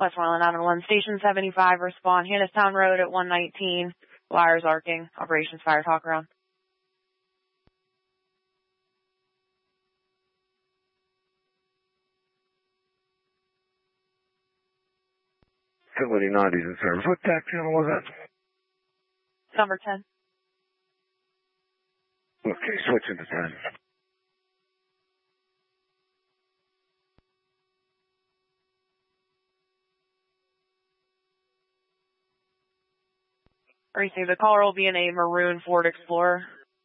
Westmoreland 911, Station 75, respond, Hannistown Road at 119, wires arcing, operations fire talk around. Facility 90s in service. What TAC channel was that? Number 10. Okay, switching to 10. Receive, the caller will be in a maroon Ford Explorer.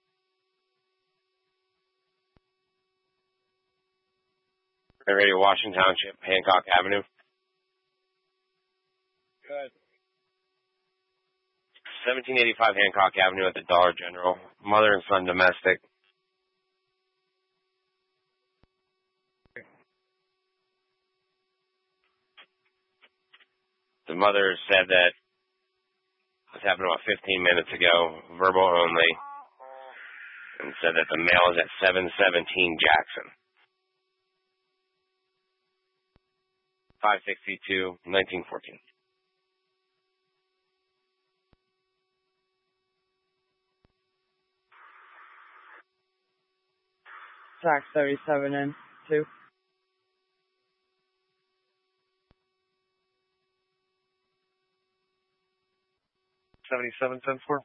Radio Washington Township, Hancock Avenue. Good. 1785 Hancock Avenue at the Dollar General. Mother and son domestic. The mother said that this happened about 15 minutes ago, verbal only, and said that the mail is at 717 Jackson. 562, 1914. Track 37 and 2. $77.10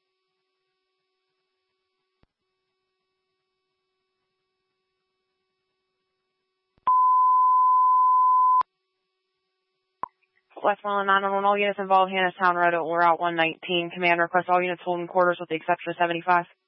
Westmoreland 911, all units involved, Hannistown Road at Route 119. Command requests all units holding quarters with the exception of 75.